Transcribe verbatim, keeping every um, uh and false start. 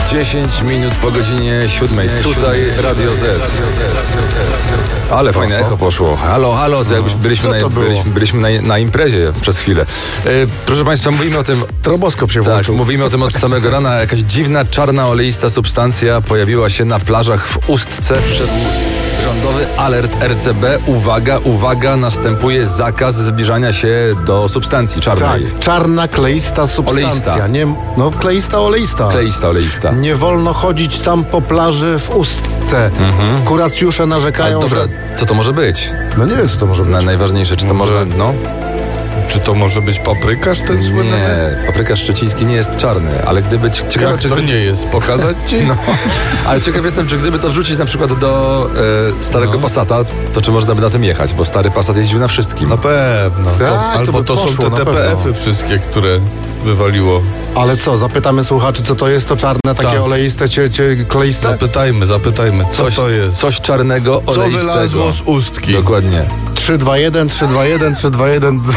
dziesięć minut po godzinie siódmej. Tutaj Radio Z. Ale fajne echo poszło. Halo, halo, to jakbyśmy byliśmy, na, byliśmy, byliśmy na, na imprezie przez chwilę. E, proszę Państwa, mówimy o tym... Troboskop się włączył. Tak, mówimy o tym od samego rana. Jakaś dziwna, czarna, oleista substancja pojawiła się na plażach w Ustce. Wszedł rządowy alert R C B. Uwaga, uwaga, następuje zakaz zbliżania się do substancji czarnej. Tak, czarna, kleista substancja. Oleista. Nie, no, kleista, oleista. Kleista, oleista. Nie wolno chodzić tam po plaży w Ustce. Mhm. Kuracjusze narzekają, Ale dobra, że... co to może być? No nie wiem, co to może być. Na, najważniejsze, czy to może... Może- No? Czy to może być paprykarz ten słynny? Nie, paprykarz szczeciński nie jest czarny, ale gdyby... Ciekawe, Jak czy to gdyby- nie jest? Pokazać ci? No, ale ciekaw jestem, czy gdyby to wrzucić na przykład do e, starego No. Passata, to czy można by na tym jechać, bo stary Passat jeździł na wszystkim. Na pewno. Tak, To, to albo by to, poszło, są te na D P pewno. F-y wszystkie, które wywaliło. Ale co, zapytamy słuchaczy, co to jest to czarne, takie Tak. oleiste, cie, cie, kleiste? Zapytajmy, zapytajmy, co coś, to jest? Coś czarnego, Co oleistego. wylazło z ustki? Dokładnie. trzy dwa jeden, trzy dwa jeden, trzy dwa jeden